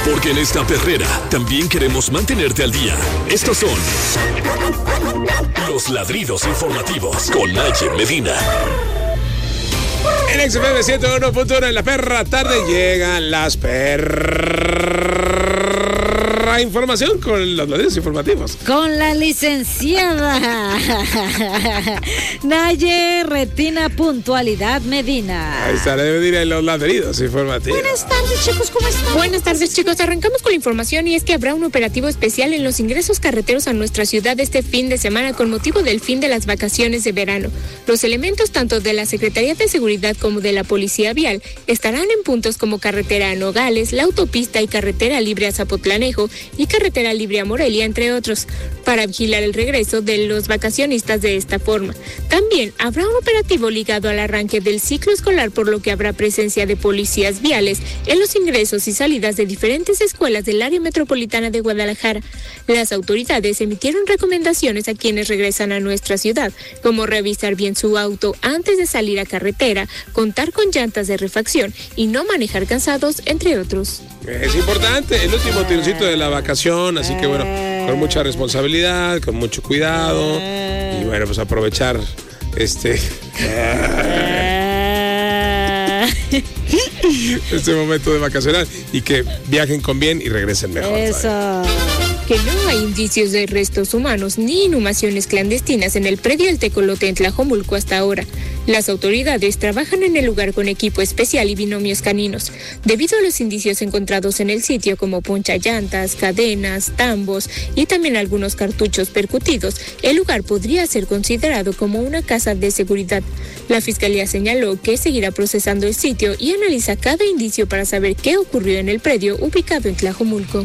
Porque en esta perrera también queremos mantenerte al día. Estos son los ladridos informativos con Naye Medina. En XFM 101.1 en la perra tarde llegan las información con los ladridos informativos. Con la licenciada Naye Retina Puntualidad Medina. Ahí está, debe ir en los ladridos informativos. Buenas tardes, chicos, ¿cómo están? Buenas tardes, chicos. Arrancamos con la información y es que habrá un operativo especial en los ingresos carreteros a nuestra ciudad este fin de semana con motivo del fin de las vacaciones de verano. Los elementos tanto de la Secretaría de Seguridad como de la Policía Vial estarán en puntos como carretera a Nogales, la autopista y carretera libre a Zapotlanejo y carretera libre a Morelia, entre otros, para vigilar el regreso de los vacacionistas de esta forma. También habrá un operativo ligado al arranque del ciclo escolar, por lo que habrá presencia de policías viales en los ingresos y salidas de diferentes escuelas del área metropolitana de Guadalajara. Las autoridades emitieron recomendaciones a quienes regresan a nuestra ciudad, como revisar bien su auto antes de salir a carretera, contar con llantas de refacción y no manejar cansados, entre otros. Es importante, el último tironcito de la vacación, así que bueno, con mucha responsabilidad, con mucho cuidado y bueno, pues aprovechar este momento de vacacional y que viajen con bien y regresen mejor. Eso. Que no hay indicios de restos humanos ni inhumaciones clandestinas en el predio del Tecolote en Tlajomulco hasta ahora. Las autoridades trabajan en el lugar con equipo especial y binomios caninos. Debido a los indicios encontrados en el sitio como ponchallantas, cadenas, tambos y también algunos cartuchos percutidos, el lugar podría ser considerado como una casa de seguridad. La Fiscalía señaló que seguirá procesando el sitio y analiza cada indicio para saber qué ocurrió en el predio ubicado en Tlajomulco.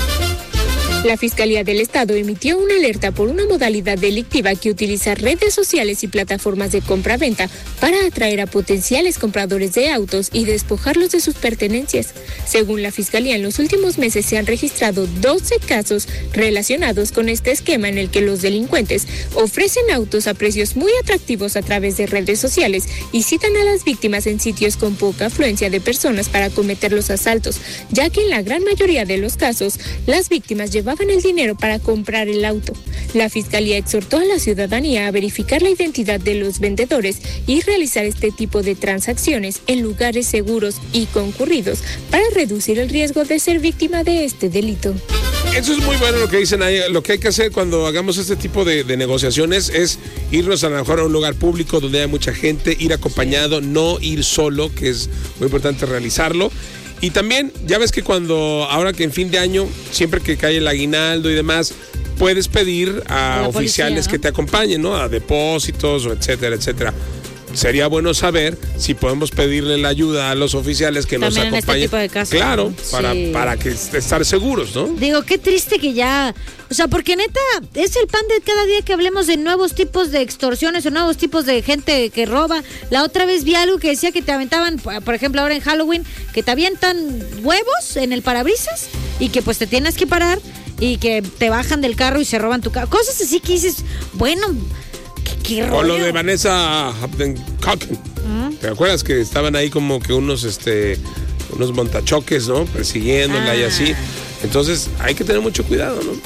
La Fiscalía del Estado emitió una alerta por una modalidad delictiva que utiliza redes sociales y plataformas de compra-venta para atraer a potenciales compradores de autos y despojarlos de sus pertenencias. Según la Fiscalía, en los últimos meses se han registrado 12 casos relacionados con este esquema en el que los delincuentes ofrecen autos a precios muy atractivos a través de redes sociales y citan a las víctimas en sitios con poca afluencia de personas para cometer los asaltos, ya que en la gran mayoría de los casos las víctimas llevaban el dinero para comprar el auto. La Fiscalía exhortó a la ciudadanía a verificar la identidad de los vendedores y realizar este tipo de transacciones en lugares seguros y concurridos para reducir el riesgo de ser víctima de este delito. Eso es muy bueno lo que dicen ahí. Lo que hay que hacer cuando hagamos este tipo de negociaciones es irnos a lo mejor a un lugar público donde haya mucha gente, ir acompañado, no ir solo, que es muy importante realizarlo. Y también, ya ves que ahora que en fin de año, siempre que cae el aguinaldo y demás, puedes pedir a oficiales, ¿no?, que te acompañen, ¿no? A depósitos, o etcétera, etcétera. Sería bueno saber si podemos pedirle la ayuda a los oficiales que también nos acompañen. En este tipo de casos, claro, ¿no? para que estar seguros, ¿no? Digo, qué triste que ya, o sea, porque neta, es el pan de cada día que hablemos de nuevos tipos de extorsiones o nuevos tipos de gente que roba. La otra vez vi algo que decía que te aventaban, por ejemplo, ahora en Halloween, que te avientan huevos en el parabrisas y que pues te tienes que parar y que te bajan del carro y se roban tu carro. Cosas así que dices, bueno, ¿qué rollo? O lo de Vanessa Hopkins. ¿Te acuerdas que estaban ahí como que unos montachoques, ¿no? Persiguiéndola y así. Entonces hay que tener mucho cuidado, ¿no?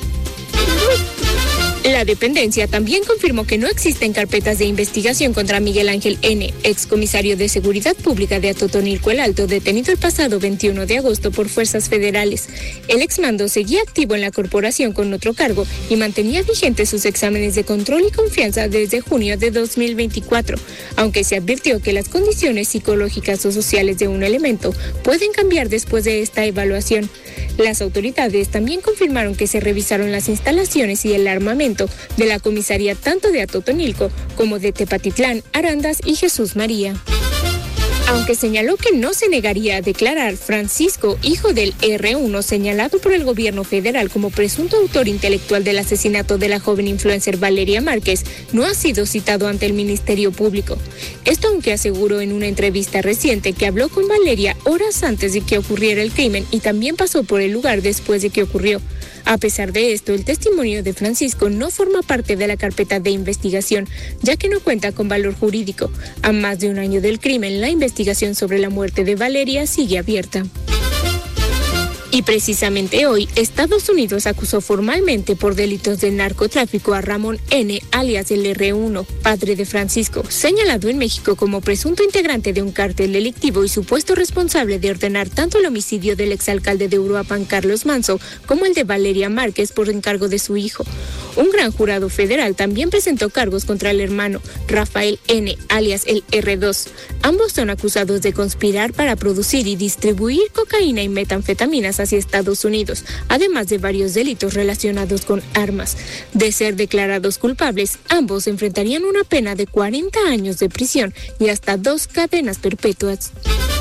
La dependencia también confirmó que no existen carpetas de investigación contra Miguel Ángel N., excomisario de Seguridad Pública de Atotonilco el Alto, detenido el pasado 21 de agosto por fuerzas federales. El exmando seguía activo en la corporación con otro cargo y mantenía vigentes sus exámenes de control y confianza desde junio de 2024, aunque se advirtió que las condiciones psicológicas o sociales de un elemento pueden cambiar después de esta evaluación. Las autoridades también confirmaron que se revisaron las instalaciones y el armamento de la comisaría tanto de Atotonilco como de Tepatitlán, Arandas y Jesús María. Aunque señaló que no se negaría a declarar, Francisco, hijo del R1, señalado por el gobierno federal como presunto autor intelectual del asesinato de la joven influencer Valeria Márquez, no ha sido citado ante el Ministerio Público. Esto aunque aseguró en una entrevista reciente que habló con Valeria horas antes de que ocurriera el crimen y también pasó por el lugar después de que ocurrió. A pesar de esto, el testimonio de Francisco no forma parte de la carpeta de investigación, ya que no cuenta con valor jurídico. A más de un año del crimen, la investigación sobre la muerte de Valeria sigue abierta. Y precisamente hoy, Estados Unidos acusó formalmente por delitos de narcotráfico a Ramón N., alias el R1, padre de Francisco, señalado en México como presunto integrante de un cártel delictivo y supuesto responsable de ordenar tanto el homicidio del exalcalde de Uruapan, Carlos Manzo, como el de Valeria Márquez por encargo de su hijo. Un gran jurado federal también presentó cargos contra el hermano, Rafael N., alias el R2. Ambos son acusados de conspirar para producir y distribuir cocaína y metanfetaminas hacia Estados Unidos, además de varios delitos relacionados con armas. De ser declarados culpables, ambos enfrentarían una pena de 40 años de prisión y hasta 2 cadenas perpetuas.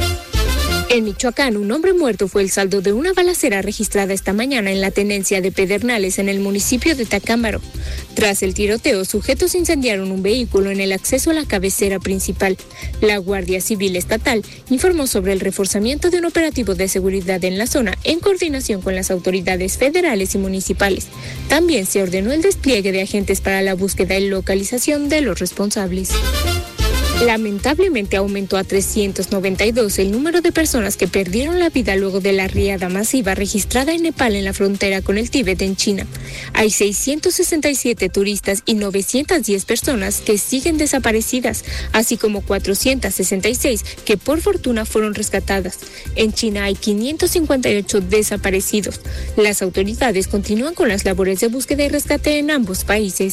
En Michoacán, un hombre muerto fue el saldo de una balacera registrada esta mañana en la tenencia de Pedernales, en el municipio de Tacámbaro. Tras el tiroteo, sujetos incendiaron un vehículo en el acceso a la cabecera principal. La Guardia Civil Estatal informó sobre el reforzamiento de un operativo de seguridad en la zona en coordinación con las autoridades federales y municipales. También se ordenó el despliegue de agentes para la búsqueda y localización de los responsables. Lamentablemente aumentó a 392 el número de personas que perdieron la vida luego de la riada masiva registrada en Nepal en la frontera con el Tíbet en China. Hay 667 turistas y 910 personas que siguen desaparecidas, así como 466 que por fortuna fueron rescatadas. En China hay 558 desaparecidos. Las autoridades continúan con las labores de búsqueda y rescate en ambos países.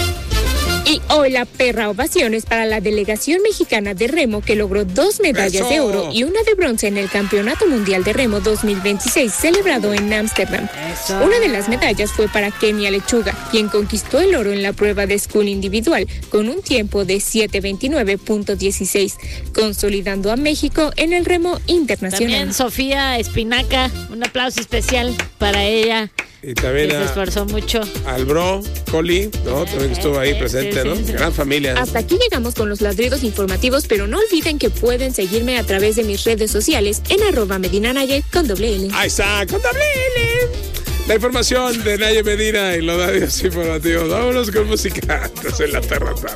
Y hoy la perra ovaciones para la delegación mexicana de remo, que logró 2 medallas de oro y una de bronce en el Campeonato Mundial de Remo 2026 celebrado en Ámsterdam. Una de las medallas fue para Kenia Lechuga, quien conquistó el oro en la prueba de scull individual con un tiempo de 7:29.16, consolidando a México en el remo internacional. También Sofía Espinaca, un aplauso especial para ella. Y también se esforzó mucho. Al bro, Coli, ¿no? También que estuvo ahí presente, ¿no? Gran familia. Hasta aquí llegamos con los ladridos informativos, pero no olviden que pueden seguirme a través de mis redes sociales en @MedinaNaye con doble L. Ahí está, con doble L. La información de Naye Medina y los radios informativos. Vámonos con música. Entonces en la perra.